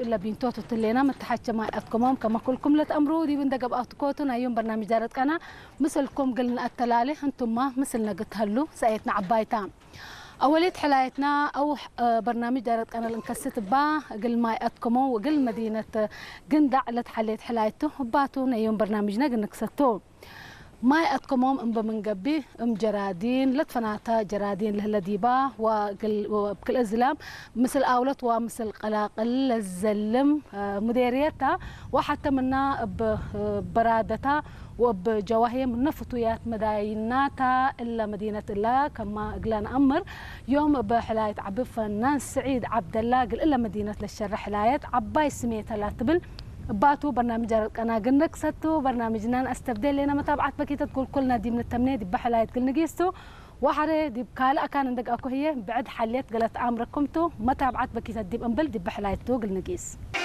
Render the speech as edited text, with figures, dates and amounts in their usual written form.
إلا بينتوتو تلينا متحكي ما أتكمهم كما كلكم لا تأمروا دي بندق بأتكوتنا أيام برنامج جارت أنا مثلكم قلنا التلالي أنتم ما مثلنا قلت هلو سايتنا عبايتان أوليت حلايتنا أو برنامج دارت أنا لنكست با قل ما أتكمو وقل مدينة قندع لتحليت حلايته باتونا يوم برنامجنا قل نكستو ما أتكمهم أم بمنقبي أم جرادين لتفناتا جرادين لهالديبا وبكل أزلام مثل أولت ومثل قلاقل الزلم مديريتها وحتى منا ببرادتها وبجواهي من نفطيات مدايناتها إلا مدينة الله كما قلنا أمر يوم بحلاية عبد فنان سعيد عبد الله قل إلا مدينة للشر حلاية عباي سميتها لا تبل باتو برنامج أنا قلنا كستو برنامجنا استبدل لنا متابعة بكيتة تقول كلنا دي من التمنية دي بحلاية قلنا قيستو وحري دي بكالا كان عندك أكو هي بعد حليت قلت أمركم تو متابعة بكيتة دي بنبل دي بحلاية تو قلنا قيس